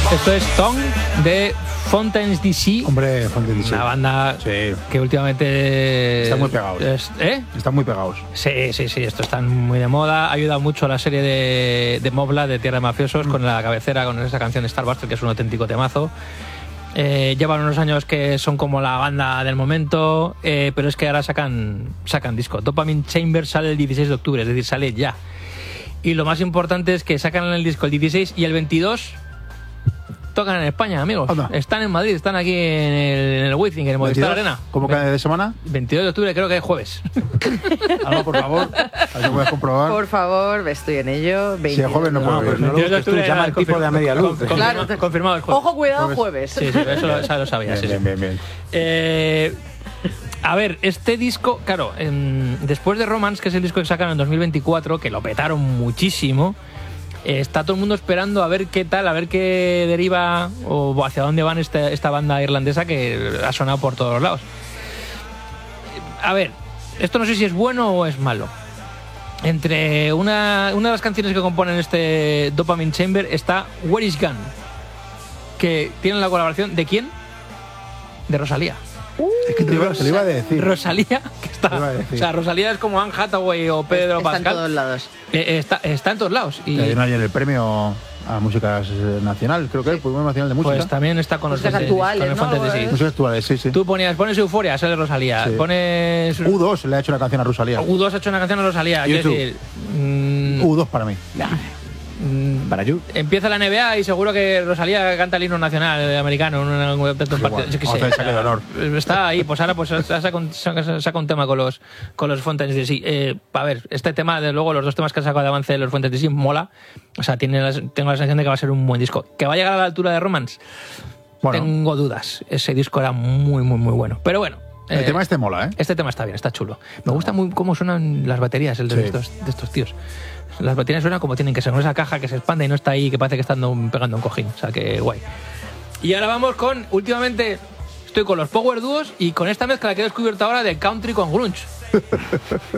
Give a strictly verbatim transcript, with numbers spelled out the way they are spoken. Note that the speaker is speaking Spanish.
Esto es Tongue de Fontaines D C. Hombre, Fontaines D C. Una banda sí. que últimamente... Están muy pegados. Es, ¿Eh? Están muy pegados. Sí, sí, sí. Esto está muy de moda. Ayuda mucho a la serie de, de Mobla, de Tierra de Mafiosos, mm. con la cabecera, con esa canción de Starbuster, que es un auténtico temazo. Eh, llevan unos años que son como la banda del momento, eh, pero es que ahora sacan, sacan disco. Dopamine Chamber sale el dieciséis de octubre, es decir, sale ya. Y lo más importante es que sacan el disco el dieciséis y el veintidós tocan en España, amigos. Anda. Están en Madrid, están aquí en el, en el Wizzing, en el Movistar Arena. ¿Cómo cae de semana? veintidós de octubre, creo que es jueves. Algo, por favor. A ver si puedes comprobar. Por favor, estoy en ello. Si es jueves no puedo ver. No, veintidós de octubre llama el tipo de a media luz. Confirmado, Claro. confirmado, confirmado el jueves. Ojo, cuidado, jueves. Sí, sí, eso lo, eso lo sabía. Bien, sí, bien, sí. bien, bien. Eh, a ver, este disco, claro, eh, después de Romance, que es el disco que sacaron en dos mil veinticuatro, que lo petaron muchísimo, eh, está todo el mundo esperando a ver qué tal, a ver qué deriva o hacia dónde van esta, esta banda irlandesa que ha sonado por todos lados. A ver, esto no sé si es bueno o es malo. Entre una, una de las canciones que componen este Dopamine Chamber está Where Is Gone, que tiene la colaboración ¿de quién? De Rosalía. Es que te iba, te lo iba a decir. Rosalía, que está. O sea, Rosalía es como Anne Hathaway o Pedro Está Pascal. en todos lados. Eh, está, está en todos lados. Y Le dieron ayer el premio a música nacional, creo que es, el premio nacional de música. pues también está con los Músicas Fontaines, actuales, con el ¿no? Fontaines D C. Músicas actuales, sí, sí. Tú ponías, pones Euforia, sale Rosalía. Sí. Pones. U dos le ha hecho una canción a Rosalía. U dos ha hecho una canción a Rosalía. Quiero YouTube. decir, mm, U dos para mí. mm, Para you. empieza la N B A y seguro que Rosalía canta el himno nacional americano en una- un tantos Igual, partidos. Yo qué vamos sé. a hacer saque de honor. Está ahí, pues ahora pues saca un, saca- saca un tema con los con los Fontaines D C. Eh, a ver, este tema, de luego, los dos temas que ha sacado de avance de los Fontaines D C mola. O sea, tiene las- tengo la sensación de que va a ser un buen disco. ¿Que va a llegar a la altura de Romance? Bueno. Tengo dudas. Ese disco era muy, muy, muy bueno. Pero bueno. El eh, tema este mola, ¿eh? Este tema está bien, está chulo. Me gusta muy cómo suenan las baterías el de, Sí. estos, de estos tíos. Las baterías suenan como tienen que ser, con esa caja que se expande y no está ahí, que parece que están dando- pegando un cojín. O sea, que guay. Y ahora vamos con, últimamente, estoy con los Power Duos y con esta mezcla que he descubierto ahora de country con grunge.